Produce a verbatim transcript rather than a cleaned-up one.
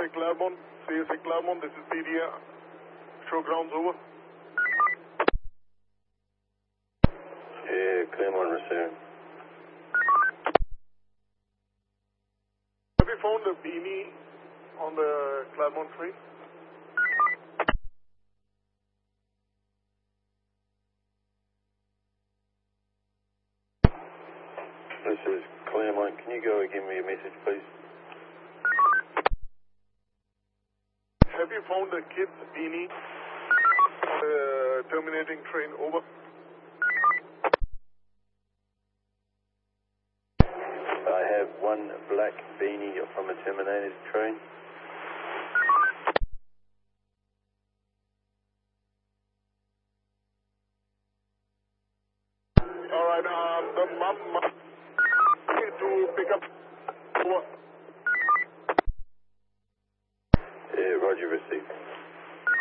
C Claremont, C S A Claremont, this is P D A. Show grounds over. Yeah, Claremont receiving. Have you found a beanie on the Claremont train? This is Claremont. Can you go and give me a message, please? Have you found a kid's beanie on the terminating train? Over. I have one black beanie from a terminated train. All right, um, the mom must to pick up. Over. Yeah, Roger, received.